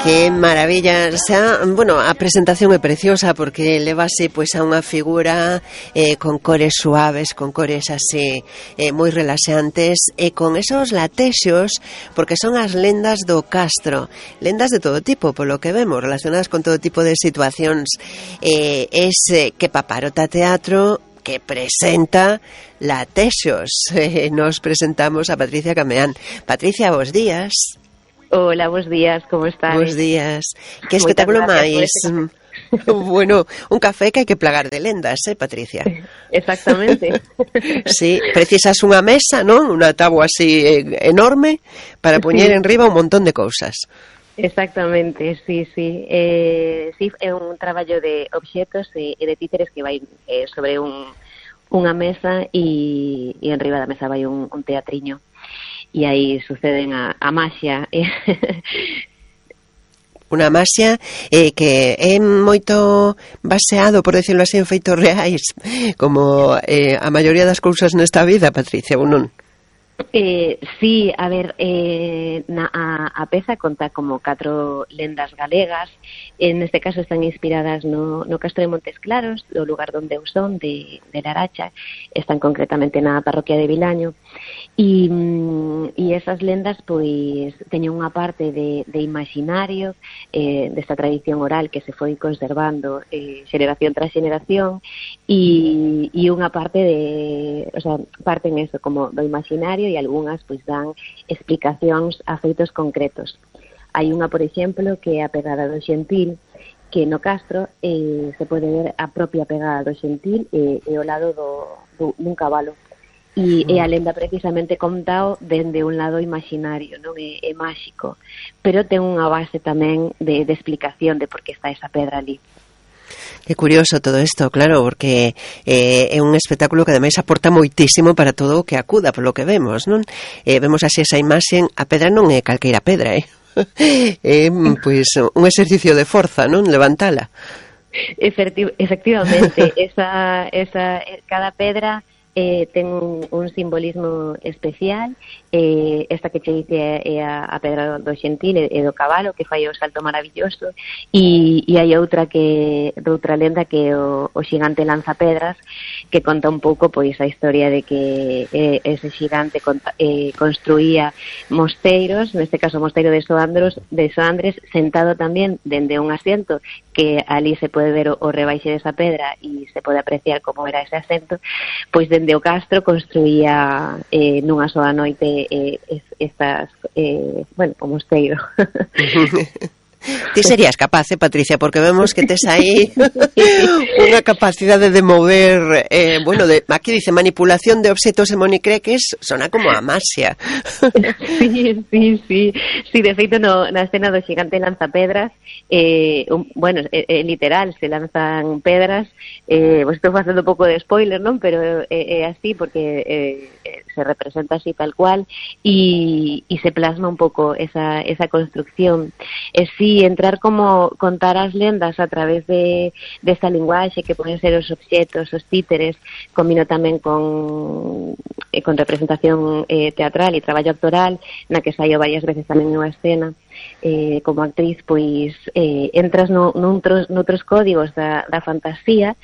Que maravilla, bueno, a presentación é preciosa porque levase pois a unha figura con cores suaves, con cores así moi relaxantes e con esos latexos, porque son as lendas do Castro, lendas de todo tipo, polo que vemos, relacionadas con todo tipo de situacións. Que Paparota Teatro que presenta latexos. Nos presentamos a Patricia Cameán. Patricia, bos días. Hola, bos días, como estás? Bos días. Que espectáculo máis. Bueno, un café que hai que plagar de lendas, Patricia? Exactamente. Sí, precisas unha mesa, non? Unha táboa así enorme para poñer enriba un montón de cousas. Exactamente, sí. Sí, é un traballo de obxetos e de títeres que vai sobre unha mesa e enriba da mesa vai un teatriño. E aí suceden a maxia. Unha maxia que é moito baseado, por decirlo así, en feitos reais, como a maioría das cousas nesta vida, Patricia, ou non? Sí, a ver, a peza conta como 4 lendas galegas. Neste caso están inspiradas no Castro de Montes Claros, do lugar onde eu son, de Laracha. Están concretamente na parroquia de Vilaño. E esas lendas pois teñen unha parte de imaginario desta tradición oral que se foi conservando xeración tras xeración e unha parte o sea, parten eso como do imaginario e algunhas pois dan explicacións a feitos concretos. Hai unha, por exemplo, que é a pegada do xentil, que no Castro se pode ver a propia pegada do xentil e ao lado dun cabalo. E a lenda precisamente contao dende un lado imaginario, non é máxico, pero ten unha base tamén de explicación de por que está esa pedra ali. Que curioso todo isto, claro, porque é un espectáculo que ademais aporta moitísimo para todo o que acuda, polo que vemos, non? Vemos así esa imaxe, a pedra non é calqueira pedra, pois un exercicio de forza, non? Levantala. Efectivamente, cada pedra ten un simbolismo especial. Esta que che dice é a pedra do xentil e do cabalo que fai o salto maravilloso e hai outra lenda que é o xigante lanzapedras, que conta un pouco pois a historia de que ese xigante construía mosteiros, neste caso o mosteiro de Soandres, sentado tamén dende un asiento que ali se pode ver o rebaixe desa pedra e se pode apreciar como era ese asento, pois dende o Castro construía nunha soa noite estas, o mosteiro. Ti serías capaz, Patricia, porque vemos que tes aí unha capacidade de mover, aquí dice manipulación de obxetos e monicreques, sona como a maxia. Sí, de feito na escena do xigante lanzapedras, literal, se lanzan pedras, estou facendo un pouco de spoiler, non? Pero é así porque se representa así tal cual e se plasma un pouco esa construcción. Sí, entrar como contar as lendas a través desta linguaxe que poden ser os obxetos, os títeres, combino tamén con representación teatral e traballo actoral, na que saio varias veces tamén nunha escena como actriz, pois entras noutros códigos da fantasía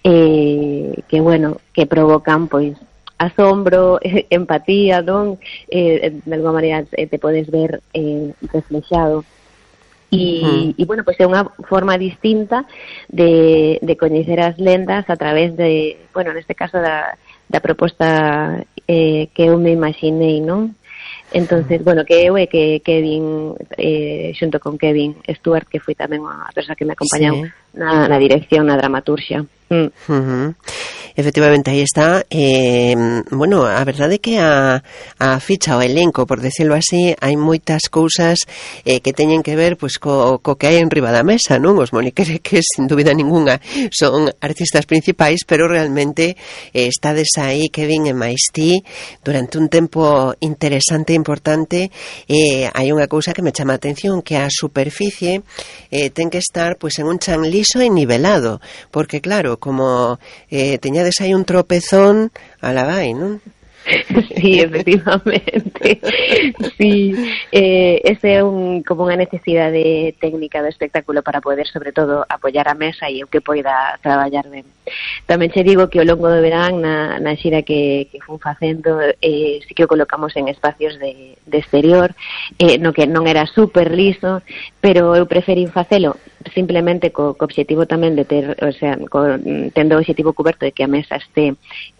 que provocan pois asombro, empatía, non? De alguma maneira te podes ver reflexado. E pois é unha forma distinta de coñecer as lendas a través de, neste caso da proposta que eu me imaginei, non? Entonces, que eu e que Kevin, xunto con Kevin Stewart, que foi tamén a persoa que me acompañou na dirección, na dramaturxia. Efectivamente, aí está. A verdade é que a ficha, o elenco, por decirlo así, hai moitas cousas que teñen que ver pois co que hai en riba da mesa, non? Os moniquereques, sin dúbida ninguna, son artistas principais, pero realmente estades aí, Kevin e máis ti, durante un tempo interesante e importante. Hai unha cousa que me chama a atención, que a superficie ten que estar pois en un chan liso e nivelado, porque claro, como teñades aí un tropezón, ala vai, non? Sí, efectivamente. Sí, ese é como unha necesidade técnica do espectáculo para poder, sobre todo, apoiar a mesa e o que poida traballar ben. Tamén che digo que ao longo do verán, na xira que fun facendo, sí que o colocamos en espacios de exterior, no que non era super liso, pero eu preferín facelo simplemente co obxectivo tamén de ter, o sea, tendo o obxectivo coberto de que a mesa este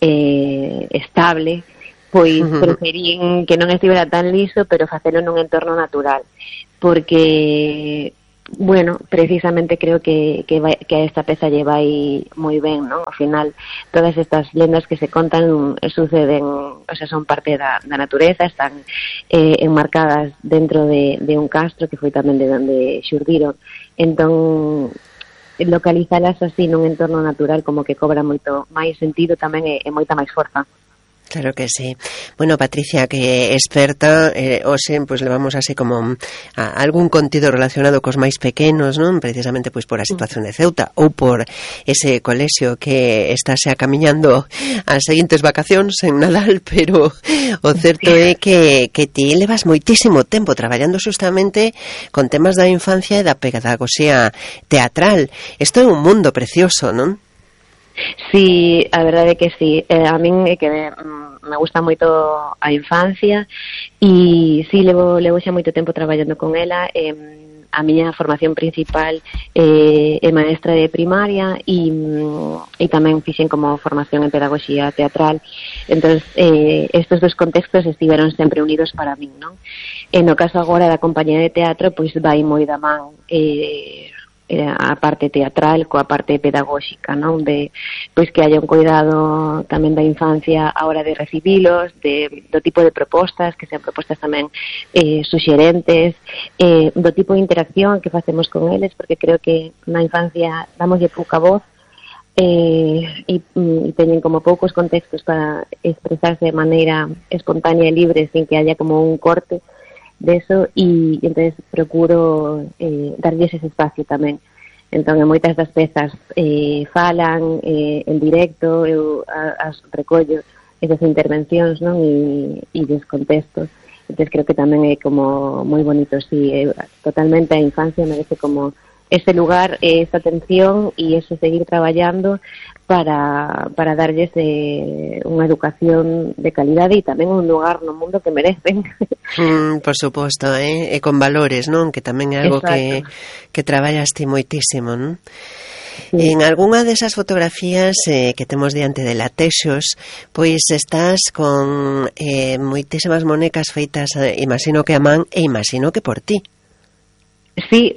estable, pois preferín que non estivera tan liso, pero facelo nun entorno natural, porque, bueno, precisamente creo que esta peza lle vai moi ben, non? Ao final, todas estas lendas que se contan suceden, o sea, son parte da natureza, están enmarcadas dentro de un castro que foi tamén de onde xurdiron. Entón, localizalas así nun entorno natural como que cobra moito máis sentido tamén e moita máis forza. Claro que sí. Bueno, Patricia, que experta, hoxe, pois levamos así como algún contido relacionado cos máis pequenos, non? Precisamente pois por a situación de Ceuta ou por ese colexio que está xa camiñando as seguintes vacacións en Nadal, pero o certo é que ti levas moitísimo tempo traballando justamente con temas da infancia e da pedagogía teatral. Isto é un mundo precioso, non? Sí, a verdade é que sí. A min é que me gusta moito a infancia e sí, levo xa moito tempo traballando con ela. A miña formación principal é maestra de primaria e tamén fixen como formación en pedagogía teatral. Entón, estes dos contextos estiveron sempre unidos para min, non? E no caso agora da compañía de teatro, pois vai moi da man a parte teatral coa parte pedagóxica, non? De pois que haya un cuidado tamén da infancia a hora de recibilos, do tipo de propostas, que sean propostas tamén suxerentes, do tipo de interacción que facemos con eles, porque creo que na infancia damoslle pouca voz e teñen como poucos contextos para expresarse de maneira espontánea e libre sin que haya como un corte de eso, e entonces procuro darlles ese espacio tamén. Entón, en moitas das pezas falan en directo, eu as recollo esas intervencións, non? E descontexto. Entón, creo que tamén é como moi bonito, sí, totalmente a infancia merece como ese lugar, esa atención e ese seguir traballando para darlles unha educación de calidade e tamén un lugar no mundo que merecen. Por suposto, e con valores, non? Que tamén é algo que traballas ti moitísimo, non? Sí. En algunha desas fotografías que temos diante de Latexos, pois estás con moitísimas monecas feitas, imagino que a man e imagino que por ti. Sí,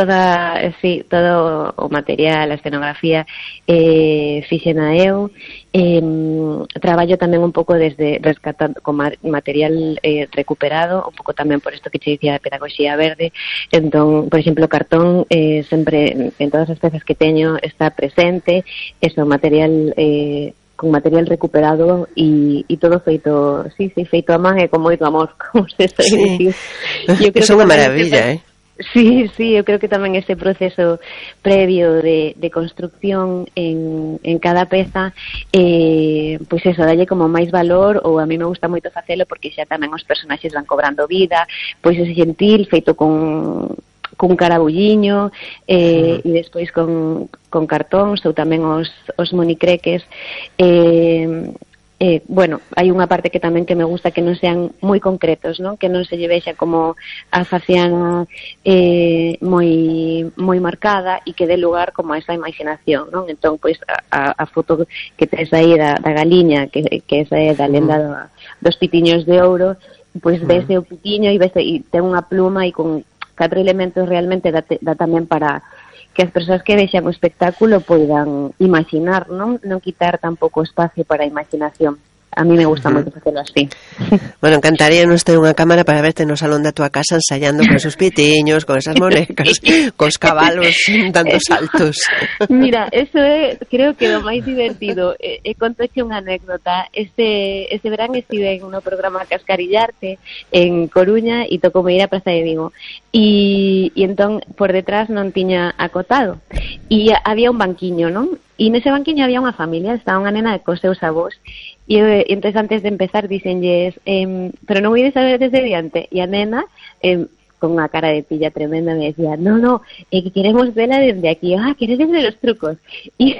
todo o material, a escenografía fixena eu. Traballo tamén un pouco desde rescatando con material recuperado, un pouco tamén por isto que che dicía de pedagogía verde. Entón, por exemplo, cartón sempre en todas as pezas que teño está presente, eso, material con material recuperado e todo feito, feito a man e con moito amor, como se sabe dicir. É unha maravilla, Sí, eu creo que tamén ese proceso previo de construcción en cada peza, pois eso, dalle como máis valor, ou a mí me gusta moito facelo porque xa tamén os personaxes van cobrando vida, pois ese gentil feito con carabulliño e despois con cartóns ou tamén os monicreques. Bueno, hai unha parte que tamén que me gusta que non sean moi concretos, non? Que non se lle vexa como a faciana moi marcada e que dé lugar como a esa imaginación, non? Entón, pois, a foto que tes aí da galiña, que esa é da lenda dos pitiños de ouro, pois vese o pitiño e ten unha pluma e con 4 elementos realmente dá tamén para que as persoas que vexan o espectáculo poidan imaginar, non quitar tampouco espacio para a imaginación. A mí me gusta moito facelo así. Bueno, encantaría non ter unha cámara para verte no salón da tua casa ensayando con esos pitiños, con esas monecas, cos cabalos dando saltos. Mira, eso é, creo que o máis divertido. Contoche unha anécdota. Este verán estive no programa Cascarillarte en Coruña e tocou ir a Praza de Vigo. E entón, por detrás non tiña acotado. E había un banquiño, non? E nese banquiño había unha familia, estaba unha nena cos seus avós. E entonces antes de empezar dixenlles, pero non ides a ver desde diante, e a nena con unha cara de pilla tremenda me decía, no, que queremos vela desde aquí. Queredes ver os trucos? E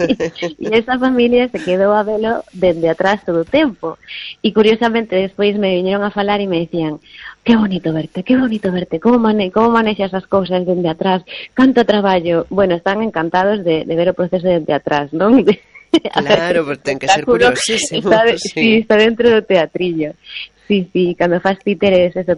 esa familia se quedou a velo desde atrás todo o tempo. E curiosamente despois me viñeron a falar e me decían, que bonito verte, como manexas as cousas desde atrás, canto traballo. Bueno, están encantados de ver o proceso desde atrás, non? Claro, porque ten que ser curiosísimo. Está dentro do teatrillo. Sí, cando faz títeres eso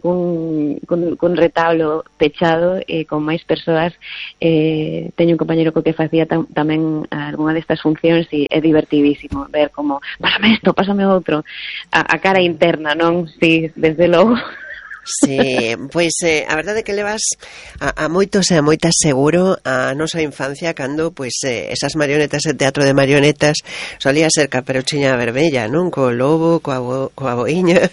cun retablo pechado con máis persoas, teño un compañero co que facía tamén algunha destas funcións e é divertidísimo ver como, pásame isto, pásame outro, a cara interna, non? Sí, desde logo. Sí, pois a verdade é que levas a moitos e a moitas seguro a nosa infancia cando pois esas marionetas de teatro de marionetas solía ser Caperuchiña Vermella, non? Co lobo, coa boiña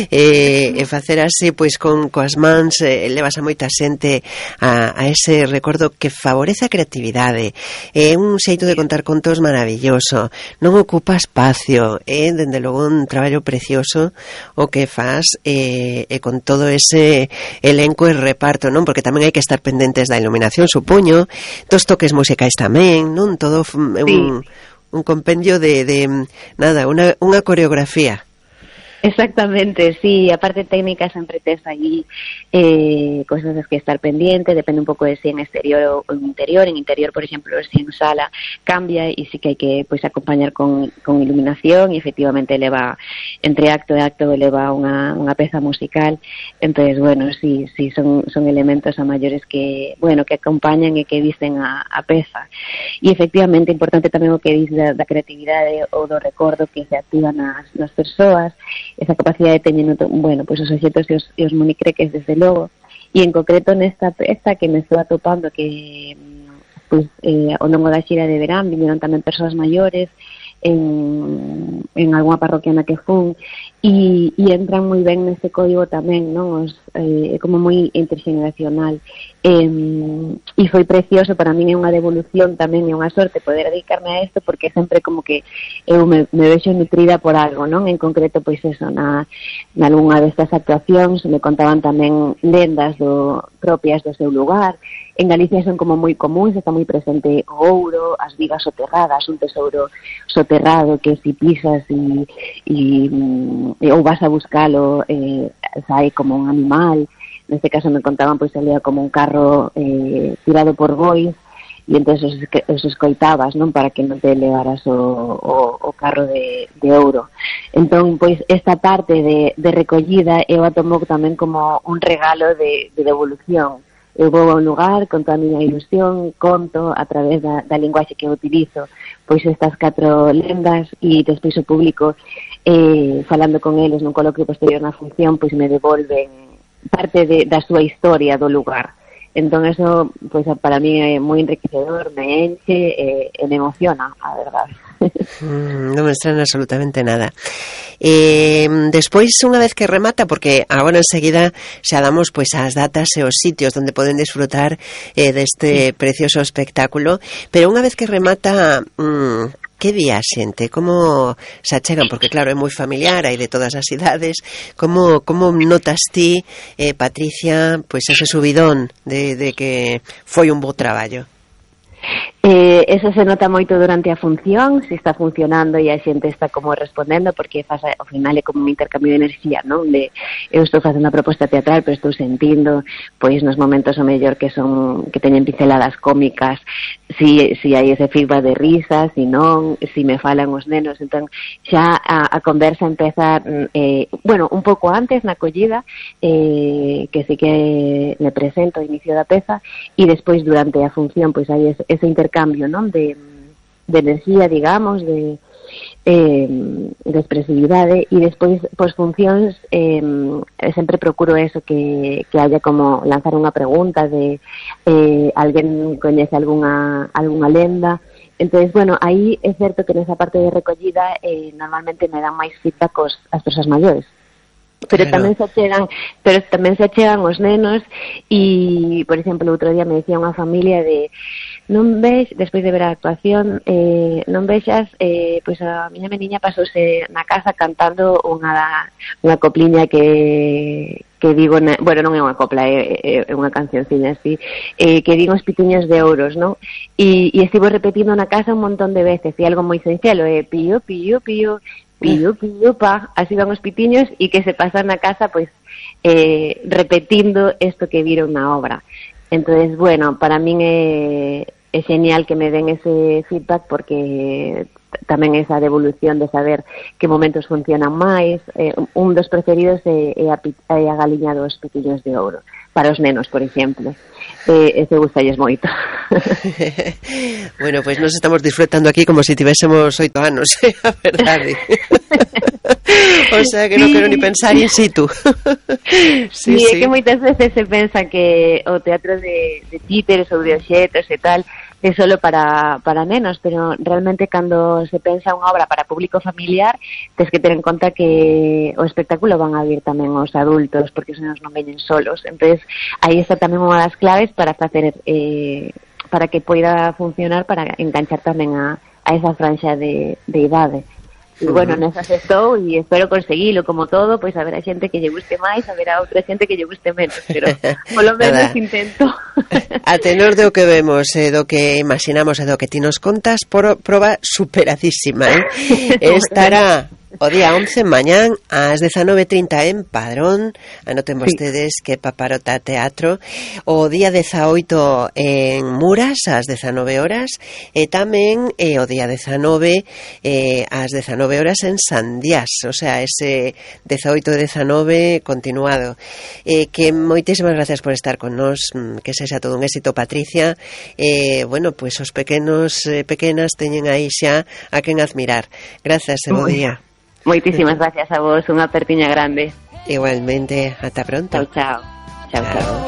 e facer así pois coas mans levas a moita xente a ese recordo que favorece a creatividade. É un xeito de contar contos maravilloso, non ocupa espacio, é dende logo un traballo precioso o que faz e con todo ese elenco e reparto, non? Porque tamén hai que estar pendentes da iluminación, supoño, dos toques musicais tamén, non? Todo un compendio de nada, unha coreografía. Exactamente, sí, a parte técnica sempre tes aí cosas das que estar pendiente, depende un pouco de si en exterior ou en interior. En interior, por exemplo, si en sala cambia e sí que hai que pois acompañar con iluminación e efectivamente leva entre acto e acto leva unha peza musical. Entonces, bueno, sí, son elementos a maiores que, bueno, que acompañan e que dicen a peza. E efectivamente importante tamén o que dice da creatividade ou do recordo que se activan nas persoas. Esa capacidade teñen, bueno, pois os obxetos e os monicreques desde logo, e en concreto nesta peza que me estou atopando que pois ao longo da xira de verán viñeron tamén persoas maiores en algunha parroquia na que fun e entran moi ben nese código tamén, non? É como moi interxeneracional e foi precioso, para min é unha devolución tamén, é unha sorte poder dedicarme a isto porque sempre como que eu me vexo nutrida por algo, non? En concreto, pois eso, nalgunha destas actuacións me contaban tamén lendas propias do seu lugar. En Galicia son como moi comuns, está moi presente o ouro, as vigas soterradas, un tesouro soterrado que si pisas ou vas a buscalo sai como un animal. Neste caso me contaban, pois salía como un carro tirado por bois e entonces os escoitabas, non, para que non te levaras o carro de ouro. Entón, pois esta parte de recollida eu a tomo tamén como un regalo de devolución. Eu vou a un lugar con toda a miña ilusión, conto a través da linguaxe que eu utilizo pois estas 4 lendas e despois o público falando con eles nun coloquio posterior na función pois me devolven parte da súa historia do lugar. Entón eso pois para mí é moi enriquecedor, me enche e me emociona, a verdade. Non me extraña absolutamente nada. Despois, unha vez que remata, porque agora enseguida xa damos pois as datas e os sitios onde poden disfrutar deste precioso espectáculo, pero unha vez que remata, que di a xente? Como se achegan? Porque claro, é moi familiar, hai de todas as idades. Como notas ti, Patricia, pois ese subidón de que foi un bo traballo? Eso se nota moito durante a función, se está funcionando e a xente está como respondendo, porque ao final é como un intercambio de enerxía, non? Eu estou facendo a proposta teatral, pero estou sentindo, pois nos momentos o mellor que teñen pinceladas cómicas, si hai ese feedback de risa, si non, si me falan os nenos. Entón xa a conversa empeza bueno, un pouco antes na acollida, que sí que me presento ao inicio da peza, e despois durante a función pois hai ese intercambio, non? De enerxía, digamos, de expresividade, e despois pos funcións sempre procuro eso, que haya como lanzar unha pregunta de alguén coñece algunha lenda. Entonces, bueno, aí é certo que nesa parte de recollida normalmente me dan máis feedback as persoas maiores. Pero claro, tamén se achegan os nenos e, por exemplo, outro día me decía unha familia de non despois de ver a actuación, non vexas, pois a miña meniña pasouse na casa cantando unha copliña que digo, bueno, non é unha copla, é unha cancionciña así, que digo os pitiños de ouros, non? E estivo repetindo na casa un montón de veces, e algo moi sinxelo, pío, pío, pío, pío, pío, pa, así van os pitiños, e que se pasan na casa, pois, repetindo isto que viron na obra. Entonces, bueno, para min é genial que me den ese feedback, porque tamén esa devolución de saber que momentos funcionan máis. Un dos preferidos é a galiña dos pitiños de ouro, para os nenos, por exemplo. Ese gustalles moito. Bueno, pues nos estamos disfrutando aquí como si tivésemos 8 anos, a verdade. O sea que non quero ni pensar in situ. Sí, é que moitas veces se pensa que o teatro de títeres ou de obxetos e tal é solo para nenos, pero realmente cando se pensa unha obra para público familiar, tens que ter en conta que o espectáculo van a vir tamén os adultos, porque os nenos non veñen solos. Entonces, aí está tamén unha das claves para facer para que poida funcionar, para enganchar tamén a esa franxa de idade. E bueno, nesas estou e espero conseguilo, como todo, pois haberá xente que lle guste máis, haberá outra xente que lle guste menos, pero polo menos intento. A tenor do que vemos, do que imaginamos e do que ti nos contas, proba superadísima, estará o día 11 mañán ás 19:30 en Padrón. Anoten vostedes que Paparota Teatro. O día 18 en Muras ás 19 horas e tamén o día 19 ás 19 horas en Sandiás, o sea, ese 18 e 19 continuado. Que moitísimas gracias por estar con nós, que sexa todo un éxito, Patricia. Bueno, pues os pequenos pequenas teñen aí xa a quen admirar. Gracias e bo día. Moitísimas gracias a vos, unha apertiña grande. Igualmente, ata pronto. Chao, chao. Chao, chao.